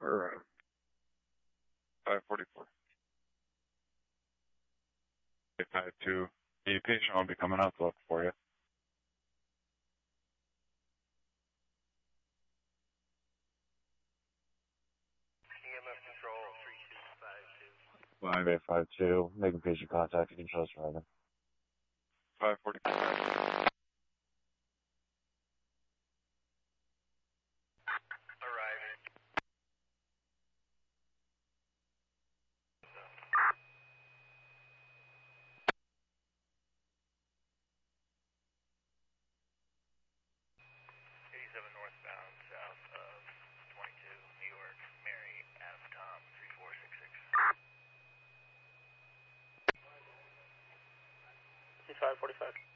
or 544. 852. The patient will be coming out to look for you. EMF control 3252. 5852, making patient contact. You can show us further. 545. Arriving. Northbound, south of 22, New York, Mary, F. Tom, 3466. 545.